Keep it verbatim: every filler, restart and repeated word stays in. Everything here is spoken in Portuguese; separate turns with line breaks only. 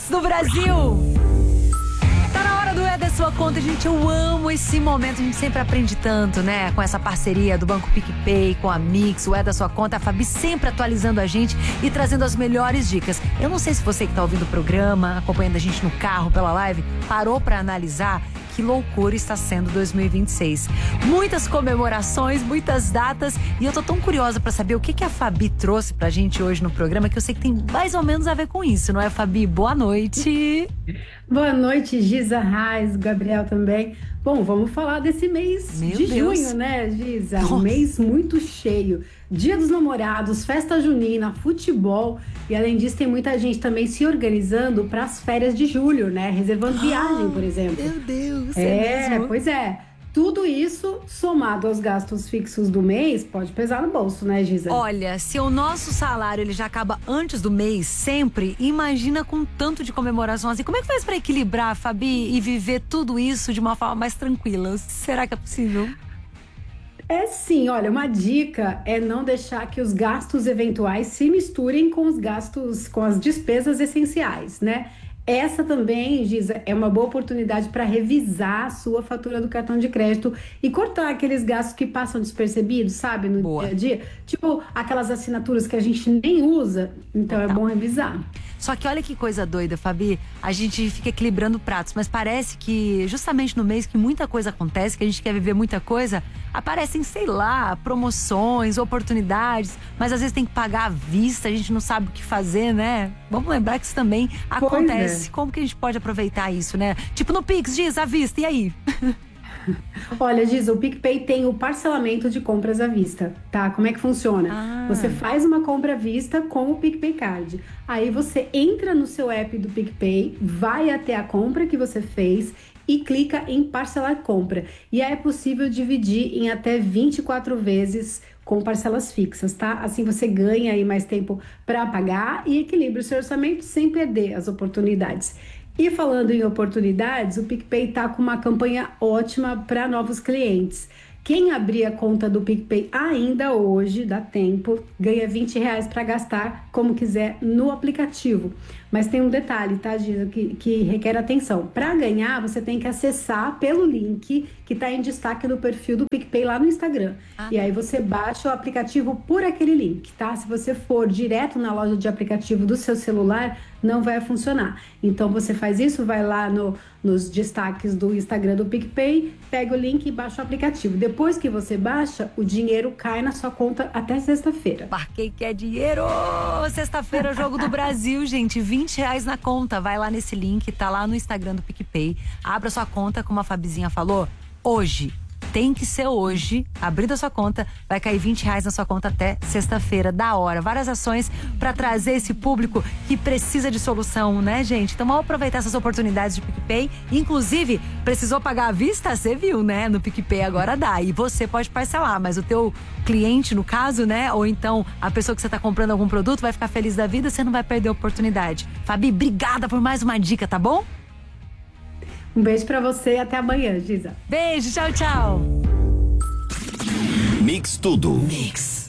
Mix do Brasil. Tá na hora do É da Sua Conta, gente. Eu amo esse momento. A gente sempre aprende tanto, né? Com essa parceria do Banco PicPay, com a Mix, o É da Sua Conta. A Fabi sempre atualizando a gente e trazendo as melhores dicas. Eu não sei se você que tá ouvindo o programa, acompanhando a gente no carro, pela live, parou pra analisar que loucura está sendo dois mil e vinte e seis. Muitas comemorações, muitas datas, e eu tô tão curiosa pra saber o que que a Fabi trouxe pra gente hoje no programa, que eu sei que tem mais ou menos a ver com isso, não é, Fabi? Boa noite!
Boa noite, Giza, Raiz, Gabriel também. Bom, vamos falar desse mês
Meu
de
Deus.
junho, né, Giza?
Nossa.
Um mês muito cheio. Dia dos Namorados, festa junina, futebol. E além disso, tem muita gente também se organizando para as férias de julho, né? Reservando viagem, por exemplo.
Meu Deus,
É,
é mesmo?
pois é. Tudo isso, somado aos gastos fixos do mês, pode pesar no bolso, né, Giza?
Olha, se o nosso salário ele já acaba antes do mês, sempre, imagina com tanto de comemoração assim. Como é que faz pra equilibrar, Fabi, e viver tudo isso de uma forma mais tranquila? Será que é possível?
É sim, olha, uma dica é não deixar que os gastos eventuais se misturem com os gastos, com as despesas essenciais, né? Essa também, Giza, é uma boa oportunidade para revisar a sua fatura do cartão de crédito e cortar aqueles gastos que passam despercebidos, sabe, no
Boa.
dia a dia. Tipo, aquelas assinaturas que a gente nem usa, então é bom revisar.
Só que olha que coisa doida, Fabi. A gente fica equilibrando pratos, mas parece que justamente no mês que muita coisa acontece, que a gente quer viver muita coisa, aparecem, sei lá, promoções, oportunidades, mas às vezes tem que pagar à vista, a gente não sabe o que fazer, né? Vamos lembrar que isso também acontece.
é.
Como que a gente pode aproveitar isso, né? Tipo no Pix, diz, à vista, e aí?
Olha, Giza, o PicPay tem o parcelamento de compras à vista, tá? Como é que funciona?
Ah.
Você faz uma compra à vista com o PicPay Card. Aí você entra no seu app do PicPay, vai até a compra que você fez e clica em parcelar compra. E aí é possível dividir em até vinte e quatro vezes com parcelas fixas, tá? Assim você ganha aí mais tempo para pagar e equilibra o seu orçamento sem perder as oportunidades. E falando em oportunidades, o PicPay está com uma campanha ótima para novos clientes. Quem abrir a conta do PicPay ainda hoje, dá tempo, ganha vinte reais para gastar como quiser no aplicativo. Mas tem um detalhe, tá, Giza, que, que requer atenção. Para ganhar, você tem que acessar pelo link que está em destaque no perfil do PicPay lá no Instagram.
Ah.
E aí você baixa o aplicativo por aquele link, tá? Se você for direto na loja de aplicativo do seu celular, não vai funcionar. Então você faz isso, vai lá no, nos destaques do Instagram do PicPay, pega o link e baixa o aplicativo. Depois que você baixa, o dinheiro cai na sua conta até sexta-feira.
Marquei que é dinheiro! Sexta-feira, Jogo do Brasil, gente. vinte reais na conta. Vai lá nesse link, tá lá no Instagram do PicPay. Abra sua conta, como a Fabizinha falou, hoje. Tem que ser hoje, abrindo a sua conta, vai cair vinte reais na sua conta até sexta-feira, da hora. Várias ações para trazer esse público que precisa de solução, né, gente? Então vamos aproveitar essas oportunidades de PicPay. Inclusive, precisou pagar à vista? Você viu, né? No PicPay agora dá. E você pode parcelar, mas o teu cliente, no caso, né? Ou então a pessoa que você tá comprando algum produto vai ficar feliz da vida, você não vai perder a oportunidade. Fabi, obrigada por mais uma dica, tá bom?
Um beijo pra você e até amanhã, Giza.
Beijo, tchau, tchau.
Mix Tudo.
Mix.